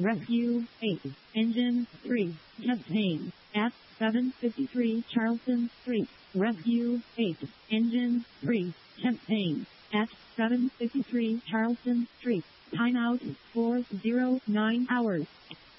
Rescue 8, Engine 3, Campaign at 753 Charleston Street. Rescue 8, Engine 3, Campaign at 753 Charleston Street. Timeout 409 hours.